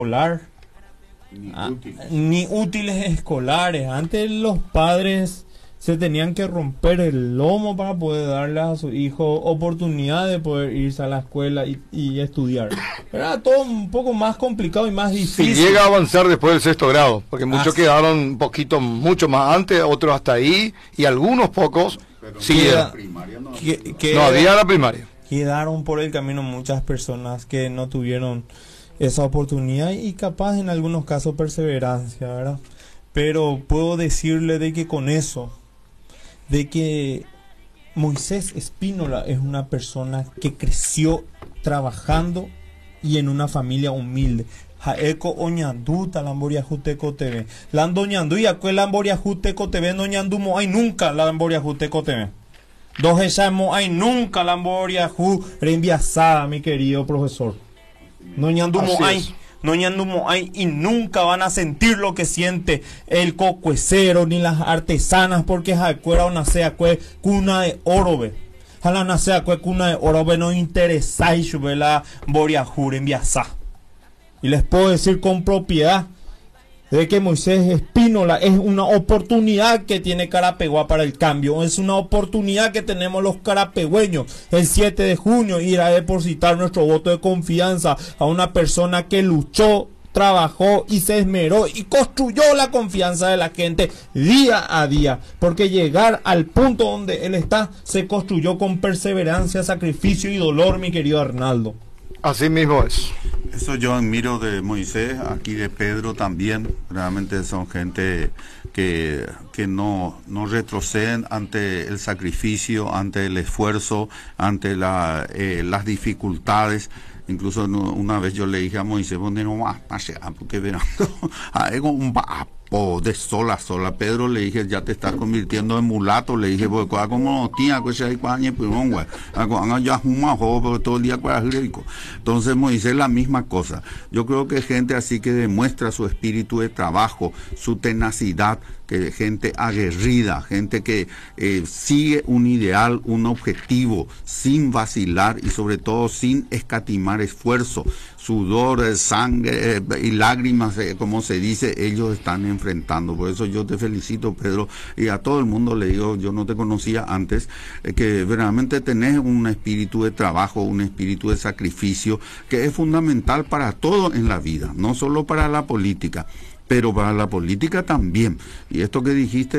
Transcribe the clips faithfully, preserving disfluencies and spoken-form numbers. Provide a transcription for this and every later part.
escolar, Ni ah, útiles. ni útiles escolares. Antes los padres se tenían que romper el lomo para poder darle a su hijo oportunidad de poder irse a la escuela y, y estudiar. Era todo un poco más complicado y más Si difícil. llega a avanzar después del sexto grado, porque muchos Ah, quedaron un poquito, mucho más antes, otros hasta ahí, y algunos pocos Pero siguieron. la primaria no, que, que No había la primaria. quedaron por el camino muchas personas que no tuvieron esa oportunidad y capaz en algunos casos perseverancia, ¿verdad? Pero puedo decirle de que con eso, de que Moisés Espínola es una persona que creció trabajando y en una familia humilde. Jaeco oñanduta lamboria juteco T V. Landoñandu y acue lamboria juteco T V no ñandumo hay nunca lamboria juteco T V. Dos echamos hay nunca lamboria ju reenviazada, mi querido profesor. No ñandumo Así hay. es. No ñandumo hay y nunca van a sentir lo que siente el cocuecero ni las artesanas porque jacuera o nace cue cuna de oro ve. Jala nace cue cuna de oro ve no interesa y la boria jure enviasa. Y les puedo decir con propiedad de que Moisés Espínola es una oportunidad que tiene Carapeguá para el cambio. Es una oportunidad que tenemos los carapegüeños el siete de junio ir a depositar nuestro voto de confianza a una persona que luchó, trabajó y se esmeró y construyó la confianza de la gente día a día, porque llegar al punto donde él está se construyó con perseverancia, sacrificio y dolor, mi querido Arnaldo. Así mismo es. Eso yo admiro de Moisés, aquí de Pedro también. Realmente son gente que, que no, no retroceden ante el sacrificio, ante el esfuerzo, ante la, eh, las dificultades. Incluso no, una vez yo le dije a Moisés, ¿dónde no vas a llegar? Porque verán, hay un vapo de sola a sola. Pedro le dije, ya te estás convirtiendo en mulato. Le dije, porque como no tía, pues hay cuañe, pues no, güey. Ya un porque todo el día rico. Entonces Moisés la misma cosa. Yo creo que gente así que demuestra su espíritu de trabajo, su tenacidad, que gente aguerrida, gente que eh, sigue un ideal, un objetivo, sin vacilar y sobre todo sin escatimar esfuerzo, sudor, eh, sangre eh, y lágrimas, eh, como se dice, ellos están enfrentando. Por eso yo te felicito, Pedro, y a todo el mundo le digo, yo no te conocía antes, eh, que verdaderamente tenés un espíritu de trabajo, un espíritu de sacrificio, que es fundamental para todo en la vida, no solo para la política, pero para la política también. Y esto que dijiste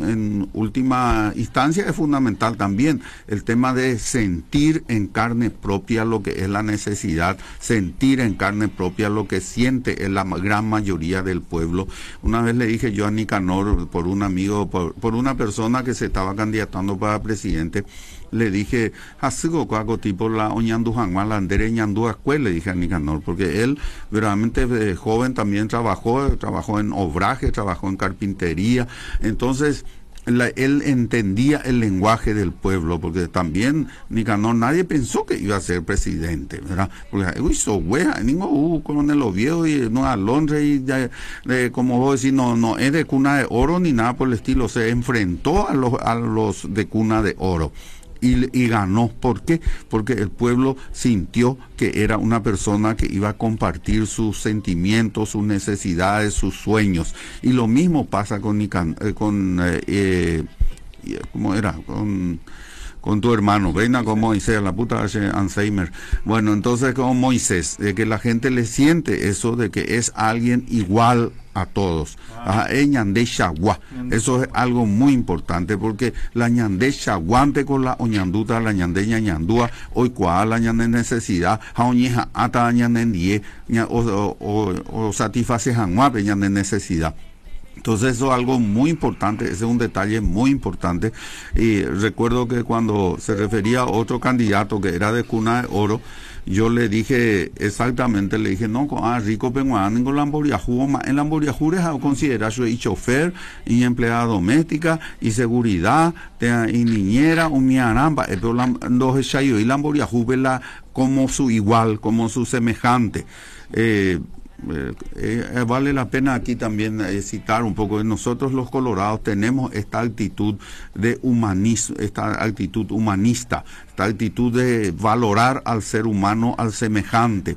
en última instancia es fundamental también, el tema de sentir en carne propia lo que es la necesidad, sentir en carne propia lo que siente en la gran mayoría del pueblo. Una vez le dije yo a Nicanor, por un amigo, por, por una persona que se estaba candidatando para presidente, le dije, hasigo cuaco tipo la oñandu janguan la andere ñandu escuela, le dije a Nicanor, porque él verdaderamente de joven también trabajó, trabajó en obraje, trabajó en carpintería, entonces la, él entendía el lenguaje del pueblo, porque también Nicanor nadie pensó que iba a ser presidente, ¿verdad? Porque uy, so wea, ningún coronel Oviedo y no Alonso y ya, eh, como vos decís, no, no es de cuna de oro ni nada por el estilo, se enfrentó a los, a los de cuna de oro. Y, y ganó. ¿Por qué? Porque el pueblo sintió que era una persona que iba a compartir sus sentimientos, sus necesidades, sus sueños. Y lo mismo pasa con, Nican, eh, con eh, eh, ¿cómo era? Con... con tu hermano, venga con Moisés, la puta hace Alzheimer. Bueno, entonces con Moisés, de que la gente le siente eso de que es alguien igual a todos. Ajá, es ñandé chagua. Eso es algo muy importante porque la ñandé chaguante con la oñanduta, la ñandé ñañandúa, hoy cual la ñandé necesidad, jaoñeja ata ñandé die, o, o, o satisface janguape ñandé necesidad. Entonces eso es algo muy importante, ese es un detalle muy importante. Y recuerdo que cuando se refería a otro candidato que era de cuna de oro, yo le dije exactamente, le dije, no, ah, rico penguán, en Lamboriajú, en Lamboriajú es considerar y chofer, y empleada doméstica, y seguridad, y niñera, un miaramba, pero los chayo y Lamboriajú como su igual, como su semejante. Eh, Eh, eh, vale la pena aquí también eh, citar un poco, nosotros los colorados tenemos esta actitud de humanismo, esta actitud humanista, esta actitud de valorar al ser humano, al semejante.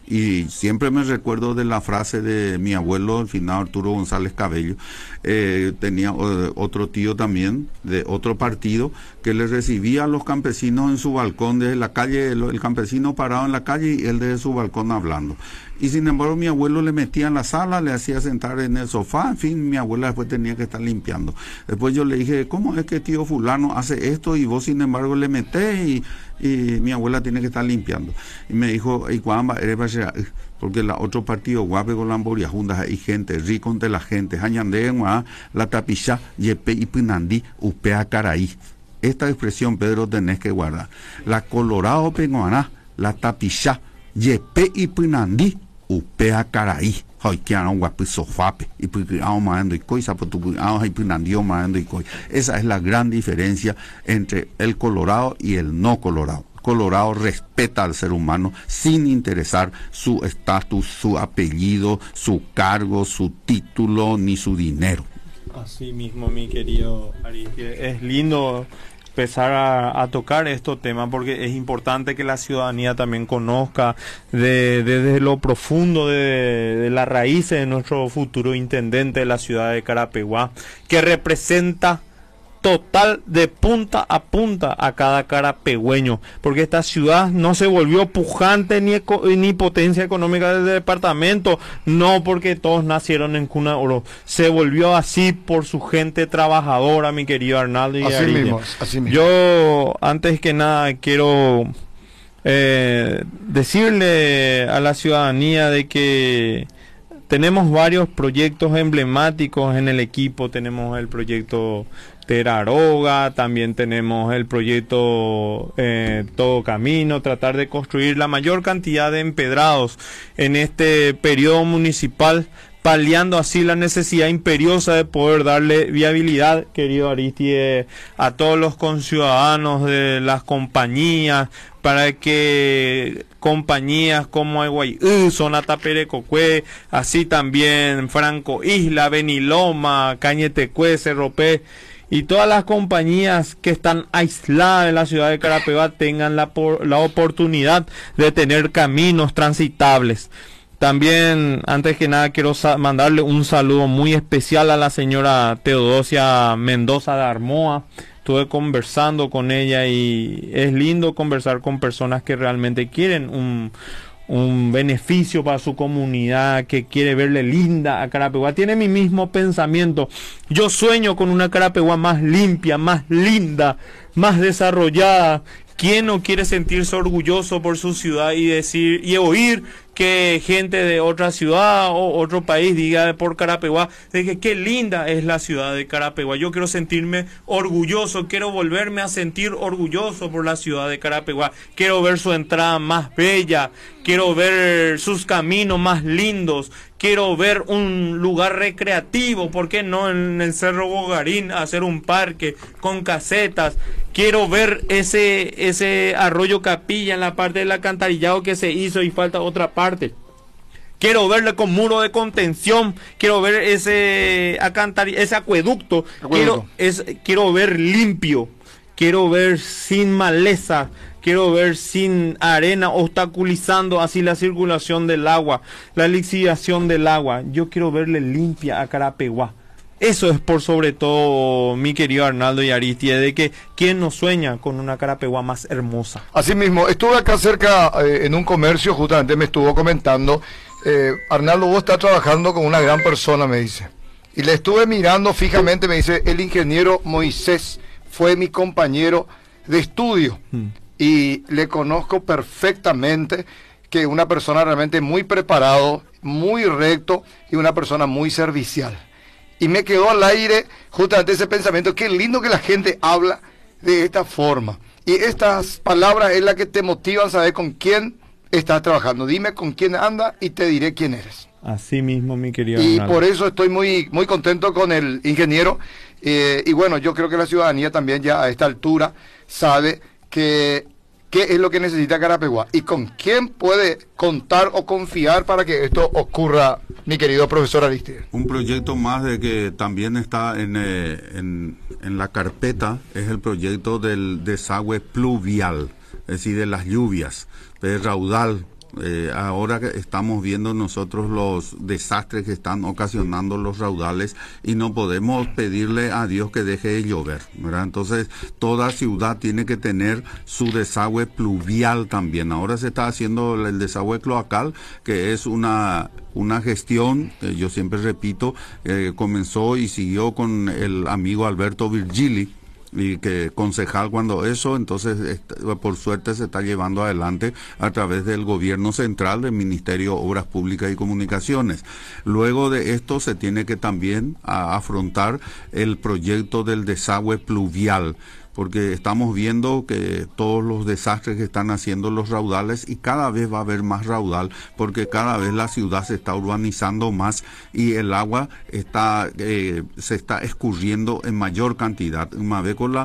Y siempre me recuerdo de la frase de mi abuelo, el finado Arturo González Cabello. Eh, tenía eh, otro tío también, de otro partido, que le recibía a los campesinos en su balcón desde la calle, el, el campesino parado en la calle y él desde su balcón hablando. Y sin embargo mi abuelo le metía en la sala, le hacía sentar en el sofá, en fin, mi abuela después tenía que estar limpiando. Después yo le dije, ¿cómo es que tío fulano hace esto y vos sin embargo le metés y, y mi abuela tiene que estar limpiando? Y me dijo, ¿y cuándo eres? Porque la otro partido guape con la amboria juntas hay gente rico entre la gente hañande la tapicha yepe y pinandí upea caraí. Esta expresión, Pedro, tenés que guardar. La colorado penguaná la tapicha yepe y pinandí upea caraí. Hoy que un guapo sofape y pues maando y coi zapato y pinandio maando y coi. Esa es la gran diferencia entre el colorado y el no colorado. Colorado respeta al ser humano sin interesar su estatus, su apellido, su cargo, su título ni su dinero. Así mismo, mi querido Aristide, es lindo empezar a, a tocar estos temas porque es importante que la ciudadanía también conozca de, de, desde lo profundo de, de las raíces de nuestro futuro intendente de la ciudad de Carapeguá, que representa total de punta a punta a cada carapegüeño, porque esta ciudad no se volvió pujante ni, eco, ni potencia económica del departamento, no porque todos nacieron en cuna de oro, se volvió así por su gente trabajadora, mi querido Arnaldo y así mismo, así mismo. Yo antes que nada quiero eh, decirle a la ciudadanía de que tenemos varios proyectos emblemáticos en el equipo. Tenemos el proyecto Teraroga, también tenemos el proyecto eh, Todo Camino, tratar de construir la mayor cantidad de empedrados en este periodo municipal, paliando así la necesidad imperiosa de poder darle viabilidad, querido Aristide, a todos los conciudadanos de las compañías, para que compañías como Aguayú, Zona Taperecocue, así también Franco Isla, Beniloma, Cañetecue, Cerropé, y todas las compañías que están aisladas de la ciudad de Carapeguá tengan la, por, la oportunidad de tener caminos transitables. También, antes que nada, quiero mandarle un saludo muy especial a la señora Teodosia Mendoza de Armoa. Estuve conversando con ella y es lindo conversar con personas que realmente quieren un, un beneficio para su comunidad, que quiere verle linda a Carapeguá. Tiene mi mismo pensamiento. Yo sueño con una Carapeguá más limpia, más linda, más desarrollada. ¿Quién no quiere sentirse orgulloso por su ciudad y decir y oír que gente de otra ciudad o otro país diga por Carapeguá de que qué linda es la ciudad de Carapeguá? Yo quiero sentirme orgulloso, quiero volverme a sentir orgulloso por la ciudad de Carapeguá. Quiero ver su entrada más bella, quiero ver sus caminos más lindos, quiero ver un lugar recreativo, ¿por qué no en el Cerro Bogarín hacer un parque con casetas? Quiero ver ese ese arroyo Capilla en la parte del alcantarillado que se hizo y falta otra parte. Quiero verle con muro de contención, quiero ver ese ese acueducto, acueducto. Quiero, es, quiero ver limpio, quiero ver sin maleza, quiero ver sin arena obstaculizando así la circulación del agua, la lixiviación del agua. Yo quiero verle limpia a Carapeguá. Eso es por sobre todo, mi querido Arnaldo y Aristide, de que quién no sueña con una Carapeguá más hermosa. Así mismo, estuve acá cerca eh, en un comercio, justamente me estuvo comentando, eh, Arnaldo, vos estás trabajando con una gran persona, me dice. Y le estuve mirando fijamente, me dice, el ingeniero Moisés fue mi compañero de estudio. Hmm. Y le conozco perfectamente, que una persona realmente muy preparado, muy recto y una persona muy servicial. Y me quedó al aire justamente ese pensamiento, qué lindo que la gente habla de esta forma. Y estas palabras es la que te motivan a saber con quién estás trabajando. Dime con quién anda y te diré quién eres. Así mismo, mi querido Y Arnaldo. por eso estoy muy, muy contento con el ingeniero. Eh, y bueno, yo creo que la ciudadanía también ya a esta altura sabe que qué es lo que necesita Carapeguá y con quién puede contar o confiar para que esto ocurra, mi querido profesor Aristide. Un proyecto más de que también está en, eh, en, en la carpeta es el proyecto del desagüe pluvial, es decir, de las lluvias, del raudal Eh, ahora que estamos viendo nosotros los desastres que están ocasionando los raudales y no podemos pedirle a Dios que deje de llover, ¿verdad? Entonces toda ciudad tiene que tener su desagüe pluvial también. Ahora se está haciendo el desagüe cloacal, que es una una gestión, eh, yo siempre repito, eh, comenzó y siguió con el amigo Alberto Virgili, y que concejal cuando eso, entonces por suerte se está llevando adelante a través del gobierno central, del Ministerio de Obras Públicas y Comunicaciones. Luego de esto se tiene que también a, afrontar el proyecto del desagüe pluvial, porque estamos viendo que todos los desastres que están haciendo los raudales, y cada vez va a haber más raudal, porque cada vez la ciudad se está urbanizando más y el agua está eh, se está escurriendo en mayor cantidad. Una vez con la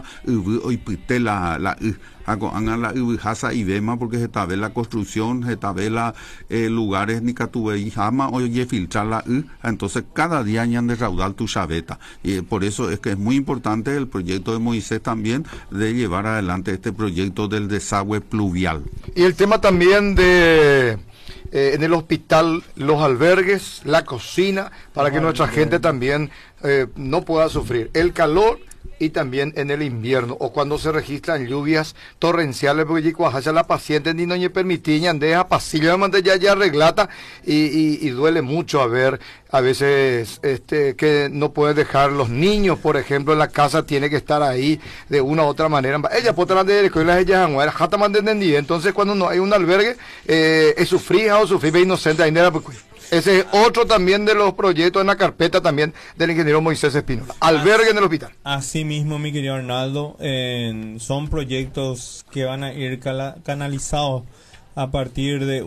la la hagan la ubijasa y vema, porque se está ve la construcción, se está ve la eh, lugares ni catuve y jama oye filtrar la u, entonces cada día añaden de raudal tu chaveta, y por eso es que es muy importante el proyecto de Moisés también de llevar adelante este proyecto del desagüe pluvial. Y el tema también de eh, en el hospital, los albergues, la cocina, para que nuestra gente también eh, no pueda sufrir el calor, y también en el invierno o cuando se registran lluvias torrenciales, porque ya la paciente ni no le permitían deja pasillo ya ya arreglata y, y, y duele mucho a ver a veces este que no puede dejar los niños, por ejemplo, en la casa, tiene que estar ahí de una u otra manera. Ella puede de escuelas, ella no era jata entendida. Entonces cuando no hay un albergue, eh, es sufrir o sufrir inocente ahí nada, pues ese es otro también de los proyectos en la carpeta también del ingeniero Moisés Espínola. Albergue en el hospital. Así mismo, mi querido Arnaldo, eh, son proyectos que van a ir cala, canalizados a partir de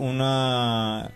una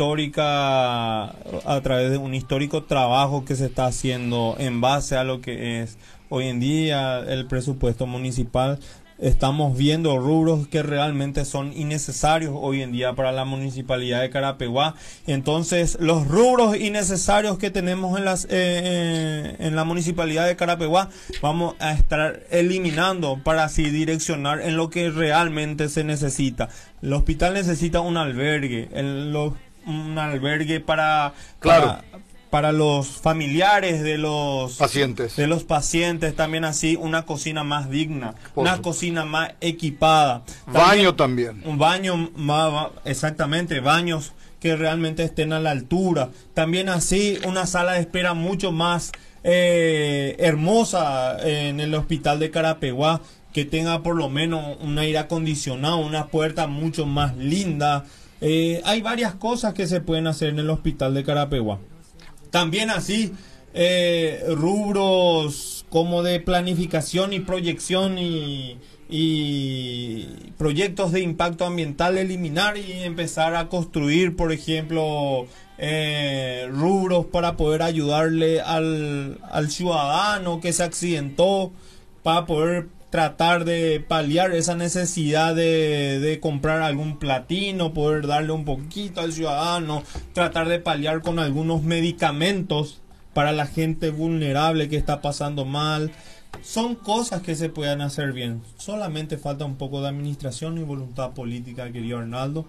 histórica, a través de un histórico trabajo que se está haciendo en base a lo que es hoy en día el presupuesto municipal. Estamos viendo rubros que realmente son innecesarios hoy en día para la municipalidad de Carapeguá. Entonces, los rubros innecesarios que tenemos en, las, eh, en la municipalidad de Carapeguá, vamos a estar eliminando para así direccionar en lo que realmente se necesita. El hospital necesita un albergue, el, lo, un albergue para... Claro. para para los familiares de los pacientes, de los pacientes, también así una cocina más digna, Por una supuesto. cocina más equipada, también, baño también, un baño más, exactamente, baños que realmente estén a la altura, también así una sala de espera mucho más eh, hermosa en el hospital de Carapeguá, que tenga por lo menos un aire acondicionado, una puerta mucho más linda. Eh, hay varias cosas que se pueden hacer en el hospital de Carapeguá. También así, eh, rubros como de planificación y proyección y, y proyectos de impacto ambiental, eliminar y empezar a construir, por ejemplo, eh, rubros para poder ayudarle al, al ciudadano que se accidentó, para poder tratar de paliar esa necesidad de, de comprar algún platino, poder darle un poquito al ciudadano, tratar de paliar con algunos medicamentos para la gente vulnerable que está pasando mal. Son cosas que se pueden hacer bien, solamente falta un poco de administración y voluntad política, querido Arnaldo.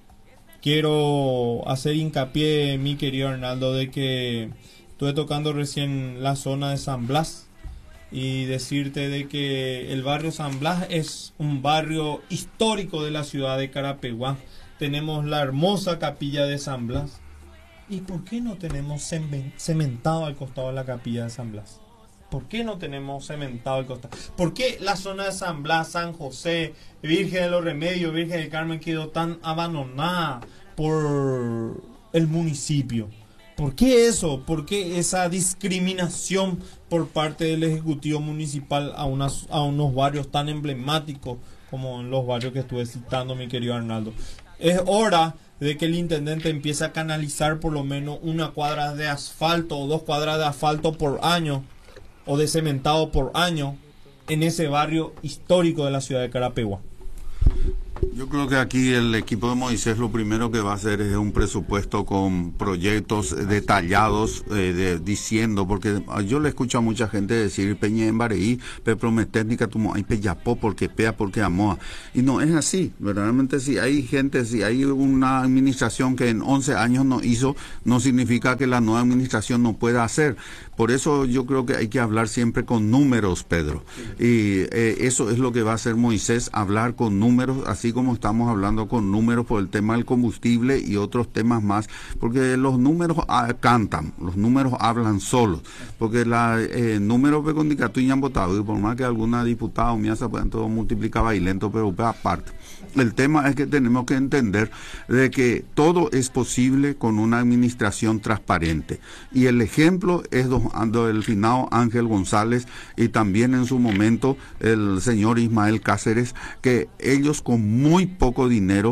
Quiero hacer hincapié, mi querido Arnaldo, de que estuve tocando recién la zona de San Blas, y decirte de que el barrio San Blas es un barrio histórico de la ciudad de Carapeguá. Tenemos la hermosa capilla de San Blas. ¿Y por qué no tenemos cementado al costado de la capilla de San Blas? ¿Por qué no tenemos cementado al costado? ¿Por qué la zona de San Blas, San José, Virgen de los Remedios, Virgen del Carmen quedó tan abandonada por el municipio? ¿Por qué eso? ¿Por qué esa discriminación por parte del Ejecutivo Municipal a, unas, a unos barrios tan emblemáticos como los barrios que estuve citando, mi querido Arnaldo? Es hora de que el intendente empiece a canalizar por lo menos una cuadra de asfalto o dos cuadras de asfalto por año, o de cementado por año, en ese barrio histórico de la ciudad de Carapeguá. Yo creo que aquí el equipo de Moisés lo primero que va a hacer es un presupuesto con proyectos detallados, eh, de, diciendo, porque yo le escucho a mucha gente decir, Peña en Bareí, pe prometécnica, tumo, ay, peyapó, porque pea, porque amoa. Y no es así, verdaderamente si hay gente, si hay una administración que en once años no hizo, no significa que la nueva administración no pueda hacer. Por eso yo creo que hay que hablar siempre con números, Pedro. Y eh, eso es lo que va a hacer Moisés, hablar con números, así como estamos hablando con números por el tema del combustible y otros temas más, porque los números ah, cantan, los números hablan solos, porque la eh, números que con Dicatuña han votado, y por más que alguna diputada o miasa puedan todo multiplicaba y lento, pero aparte. El tema es que tenemos que entender de que todo es posible con una administración transparente. Y el ejemplo es don, el finado Ángel González y también en su momento el señor Ismael Cáceres, que ellos con muy poco dinero,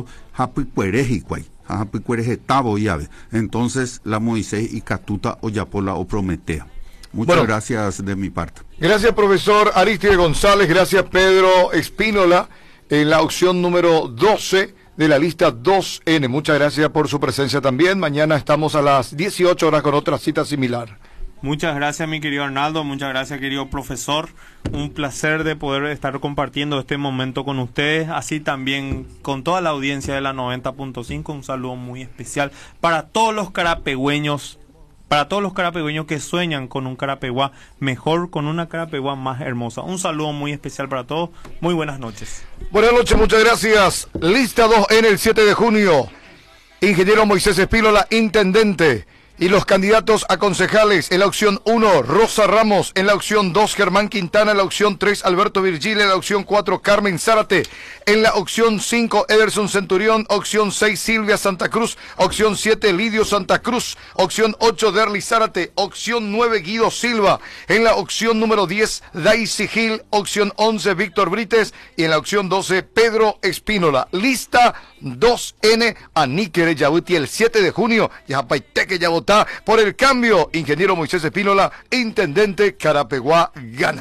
entonces la Moisés y Catuta Oyapola o Prometea. Muchas bueno, gracias de mi parte. Gracias, profesor Aristide González, gracias Pedro Espínola, en la opción número doce de la lista dos ene. Muchas gracias por su presencia también. Mañana estamos a las dieciocho horas con otra cita similar. Muchas gracias, mi querido Arnaldo. Muchas gracias, querido profesor. Un placer de poder estar compartiendo este momento con ustedes, así también con toda la audiencia de la noventa punto cinco. Un saludo muy especial para todos los carapegüeños, para todos los carapegüeños que sueñan con un Carapeguá mejor, con una Carapeguá más hermosa. Un saludo muy especial para todos. Muy buenas noches. Buenas noches, muchas gracias. Lista dos en el siete de junio. Ingeniero Moisés Espínola, intendente. Y los candidatos a concejales: en la opción uno, Rosa Ramos; en la opción dos, Germán Quintana; en la opción tres, Alberto Virgil; en la opción cuatro, Carmen Zárate; en la opción cinco, Ederson Centurión; opción seis, Silvia Santa Cruz; opción siete, Lidio Santa Cruz; opción ocho, Derly Zárate; opción nueve, Guido Silva; en la opción número diez, Daisy Gil; opción once, Víctor Brites; y en la opción doce, Pedro Espínola. Lista dos ene, Aníquere Yabuti, el siete de junio. Yapaiteque ya votó por el cambio. Ingeniero Moisés Espínola, intendente. Carapeguá gana.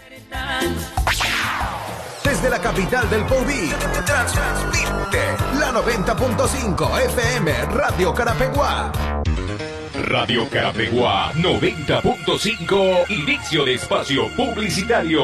Desde la capital del Poví, transmite la noventa punto cinco F M Radio Carapeguá. Radio Carapeguá noventa punto cinco, inicio de espacio publicitario.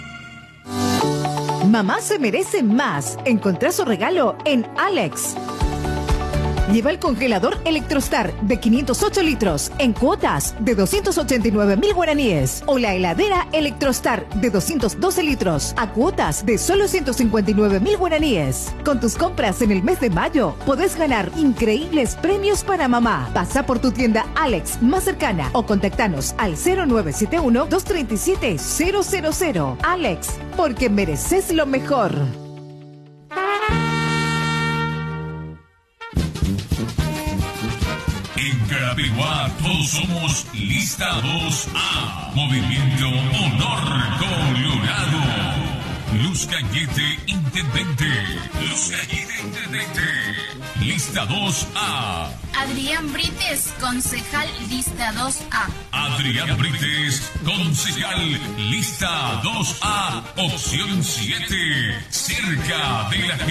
Mamá se merece más. Encontrá su regalo en Alex. Lleva el congelador Electrostar de quinientos ocho litros en cuotas de doscientos ochenta y nueve mil guaraníes. O la heladera Electrostar de doscientos doce litros a cuotas de solo ciento cincuenta y nueve mil guaraníes. Con tus compras en el mes de mayo podés ganar increíbles premios para mamá. Pasa por tu tienda Alex más cercana o contactanos al cero nueve siete uno, dos tres siete, cero cero cero. Alex, porque mereces lo mejor. En Carapeguá todos somos Lista dos A. Movimiento Honor Colorado. Luz Gallete Intendente. Luz Gallete Intendente. Lista dos A. Adrián Brites, concejal Lista dos A. Adrián Brites, concejal Lista dos A, opción siete. Cerca de la